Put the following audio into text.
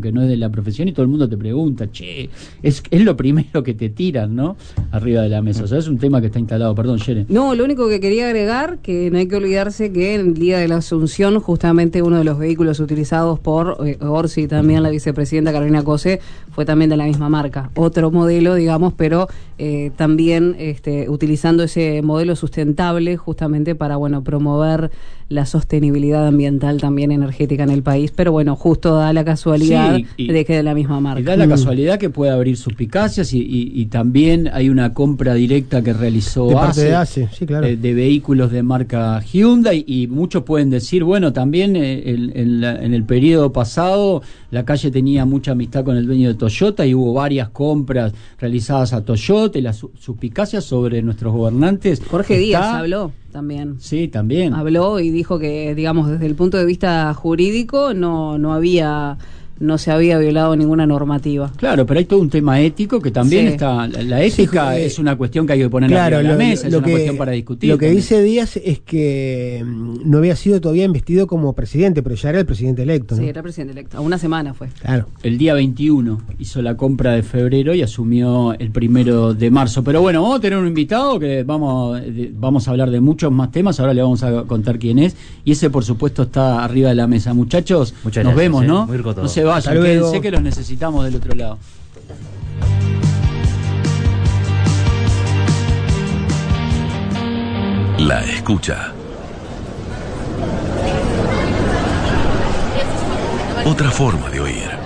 aunque no es de la profesión, y todo el mundo te pregunta, che, es lo primero que te tiran, ¿no? Arriba de la mesa. O sea, es un tema que está instalado. Perdón, Yere. No, lo único que quería agregar, que no hay que olvidarse que en el día de la Asunción, justamente uno de los vehículos utilizados por Orsi y también la vicepresidenta Carolina Cose fue también de la misma marca. Otro modelo, digamos, pero también utilizando ese modelo sustentable justamente para, bueno, promover la sostenibilidad ambiental también energética en el país, pero bueno, justo da la casualidad de que de la misma marca. Y da la casualidad que puede abrir suspicacias y también hay una compra directa que realizó de parte de ACE, sí, claro. De vehículos de marca Hyundai, y muchos pueden decir, bueno, también en el periodo pasado la calle tenía mucha amistad con el dueño de Toyota y hubo varias compras realizadas a Toyota, y las suspicacias sobre nuestros gobernantes. Jorge Díaz habló también. Sí, también. Habló y dijo que, digamos, desde el punto de vista jurídico no se había violado ninguna normativa. Claro, pero hay todo un tema ético que también está. La ética es una cuestión que hay que poner arriba de la mesa, es una cuestión para discutir. Lo que dice Díaz es que no había sido todavía investido como presidente, pero ya era el presidente electo, ¿no? Sí, era presidente electo. A una semana fue. Claro. El día 21 hizo la compra de febrero y asumió el 1 de marzo. Pero bueno, vamos a tener un invitado que vamos a hablar de muchos más temas. Ahora le vamos a contar quién es. Y ese, por supuesto, está arriba de la mesa. Muchachos, muchas nos gracias, vemos, ¿no? Muy rico todo. No se vayan, quédense que los necesitamos del otro lado. La escucha. Otra forma de oír.